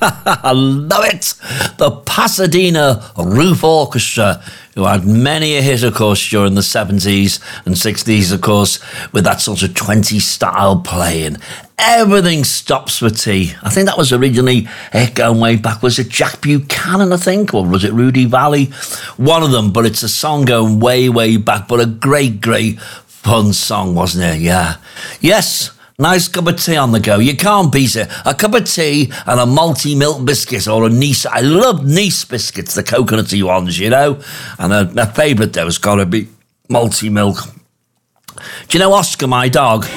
I love it. The Pasadena Roof Orchestra, who had many a hit, of course, during the 70s and 60s, of course, with that sort of 20 style playing. Everything Stops for Tea. I think that was originally going way back. Was it Jack Buchanan, I think? Or was it Rudy Valley? One of them, but it's a song going way, way back. But a great, great fun song, wasn't it? Yeah. Yes. Nice cup of tea on the go. You can't beat it. A cup of tea and a malty milk biscuit or a Nice. I love Nice biscuits, the coconutty ones, you know. And my favourite though has got to be malty milk. Do you know Oscar, my dog?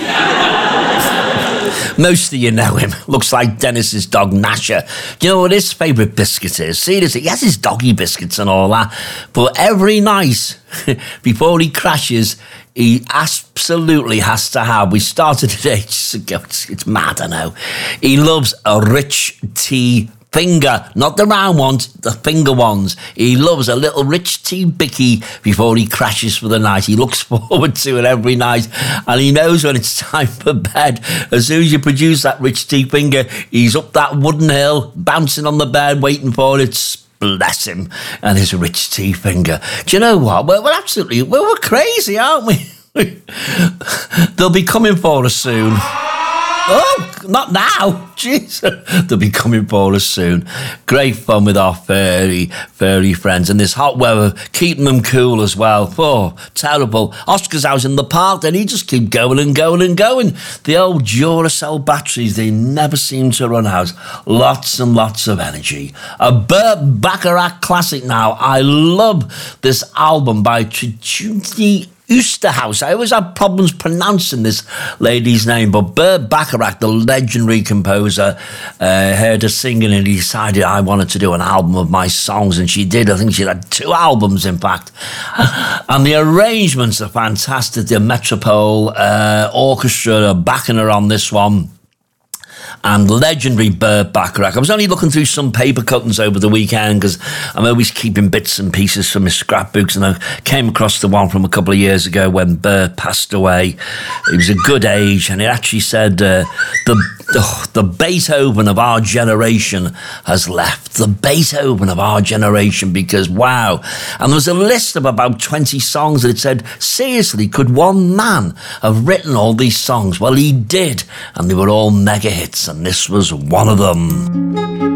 Most of you know him. Looks like Dennis's dog, Nasher. Do you know what his favourite biscuit is? Seriously, he has his doggy biscuits and all that. But every night, before he crashes, he absolutely has to have, we started it ages ago, it's mad, I know. He loves a rich tea finger, not the round ones, the finger ones. He loves a little rich tea bicky before he crashes for the night. He looks forward to it every night, and he knows when it's time for bed. As soon as you produce that rich tea finger, he's up that wooden hill, bouncing on the bed, waiting for it. Bless him and his rich tea finger. Do you know what? We're crazy, aren't we? They'll be coming for us soon. Oh, not now. Jeez. They'll be coming for us soon. Great fun with our furry friends. And this hot weather, keeping them cool as well. Oh, terrible. Oscar's out in the park, then he just keep going and going and going. The old Duracell batteries, they never seem to run out. Lots and lots of energy. A Burt Bacharach classic now. I love this album by Judy Oosterhouse. I always have problems pronouncing this lady's name, but Burt Bacharach, the legendary composer, heard her singing and he decided I wanted to do an album of my songs, and she did. I think she had 2 albums, in fact. And the arrangements are fantastic. The Metropole Orchestra are backing her on this one. And legendary Burt Bacharach. I was only looking through some paper cuttings over the weekend because I'm always keeping bits and pieces from my scrapbooks, and I came across the one from a couple of years ago when Burt passed away. He was a good age, and it actually said the Beethoven of our generation has left. The Beethoven of our generation, because wow. And there was a list of about 20 songs that it said, seriously, could one man have written all these songs? Well, he did, and they were all mega hits, and this was one of them.